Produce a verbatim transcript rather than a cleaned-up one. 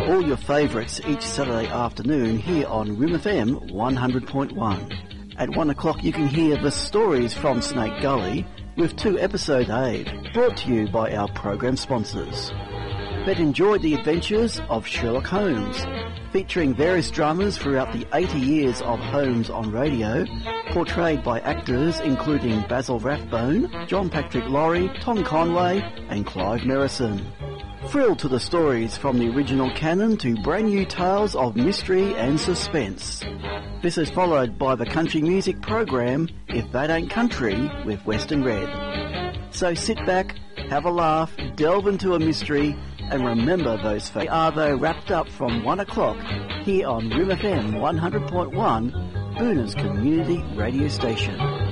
all your favourites each Saturday afternoon here on R I M F M one hundred point one. At one o'clock you can hear The Stories from Snake Gully with two episode aid, brought to you by our program sponsors. But enjoy the adventures of Sherlock Holmes, featuring various dramas throughout the eighty years of Holmes on radio, portrayed by actors including Basil Rathbone, John Patrick Lorry, Tom Conway and Clive Merrison. Thrill to the stories from the original canon to brand new tales of mystery and suspense. This is followed by the country music program If That Ain't Country with Western Red. So sit back, have a laugh, delve into a mystery and remember those facts are though wrapped up from one o'clock here on R I M F M one hundred point one, Boona's community radio station.